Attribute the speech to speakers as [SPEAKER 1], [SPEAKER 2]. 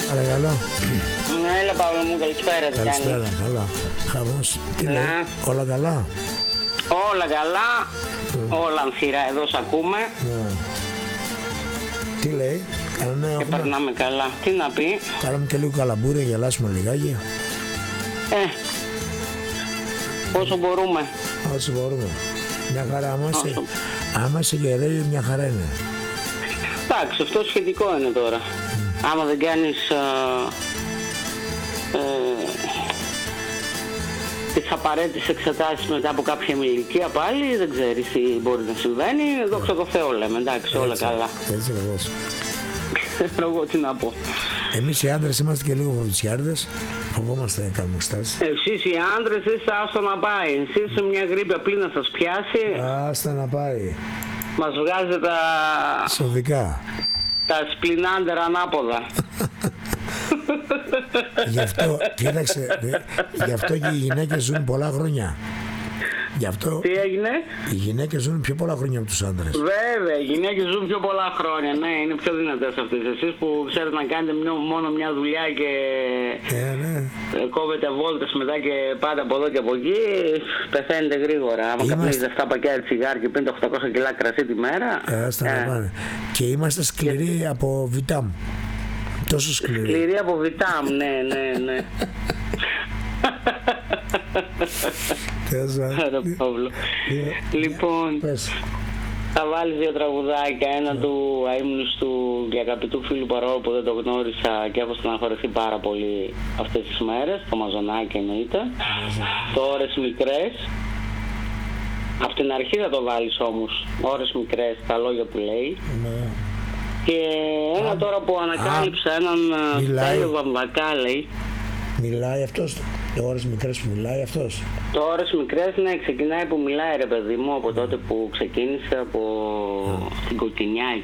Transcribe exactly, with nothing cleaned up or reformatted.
[SPEAKER 1] Παρακαλώ.
[SPEAKER 2] Ναι, έλα Παύλο μου, καλησπέρα.
[SPEAKER 1] Καλησπέρα, καλά. Χαμός, τι λέει, όλα καλά?
[SPEAKER 2] Όλα καλά, mm. όλα ανθυρά εδώ σ' ακούμε.
[SPEAKER 1] Yeah. Τι λέει, κανένα
[SPEAKER 2] και
[SPEAKER 1] έχουμε...
[SPEAKER 2] περνάμε καλά. Τι να πει.
[SPEAKER 1] Κάναμε και λίγο καλαμπούρια, γελάσουμε λιγάκι.
[SPEAKER 2] Ε, όσο μπορούμε.
[SPEAKER 1] Όσο μπορούμε. Μια χαρά, άμα είσαι, άμα είσαι γερέλιο, μια χαρά είναι.
[SPEAKER 2] Εντάξει, αυτό σχετικό είναι τώρα. Mm. Άμα δεν κάνεις α, ε, τις απαραίτητες εξετάσεις μετά από κάποια ηλικία πάλι, δεν ξέρεις τι μπορεί να συμβαίνει. Δόξα τω Θεώ λέμε, εντάξει, έτσι, όλα καλά.
[SPEAKER 1] Έτσι ακριβώς.
[SPEAKER 2] Εγώ τι να πω.
[SPEAKER 1] Εμείς οι άντρες είμαστε και λίγο φοβητσιάρδες. Φοβόμαστε να κάνουμε στάσεις.
[SPEAKER 2] Εσείς οι άντρες είστε άστο να πάει. Εσείς μια γρήπη απλή να σας πιάσει.
[SPEAKER 1] Άστα να πάει.
[SPEAKER 2] Μας βγάζει τα...
[SPEAKER 1] Σωδικά.
[SPEAKER 2] Τα σπλινάντερα ανάποδα.
[SPEAKER 1] Γι' αυτό, κοίταξε, γι' αυτό και οι γυναίκες ζουν πολλά χρόνια. Γι' αυτό
[SPEAKER 2] τι έγινε?
[SPEAKER 1] Οι γυναίκες ζουν πιο πολλά χρόνια από τους άντρες.
[SPEAKER 2] Βέβαια, οι γυναίκες ζουν πιο πολλά χρόνια. Ναι, είναι πιο δυνατές αυτές. Εσείς που ξέρετε να κάνετε μόνο μια δουλειά και
[SPEAKER 1] ε, ναι.
[SPEAKER 2] κόβετε βόλτες μετά και πάτε από εδώ και από εκεί, πεθαίνετε γρήγορα. Άμα είμαστε... καπνίζετε αυτά πακέτα τσιγάρι και πίνετε οχτακόσια κιλά κρασί τη μέρα.
[SPEAKER 1] Ε, ε. Και είμαστε σκληροί και... από βιτάμ. Τόσο σκληροί.
[SPEAKER 2] Σκληροί από βιτάμ, ναι, ναι, ναι. Άρα Παύλο. Λοιπόν, θα βάλεις δύο τραγουδάκια. Ένα του αείμνηστου και αγαπητού φίλου, παρόλο που δεν το γνώρισα και έχω στεναχωρηθεί πάρα πολύ αυτές τις μέρες, το Μαζονάκι εννοείται. Το Ώρες Μικρές. Απ' την αρχή θα το βάλεις όμως, Ώρες Μικρές, τα λόγια που λέει. Και ένα τώρα που ανακάλυψα, έναν Στέλιο Βαμβακά λέει.
[SPEAKER 1] Μιλάει αυτός, το Ώρες Μικρές που μιλάει αυτός.
[SPEAKER 2] Το Ώρες Μικρές, ναι, ξεκινάει που μιλάει ρε παιδί μου από τότε που ξεκίνησε από mm. την Κοκκινιά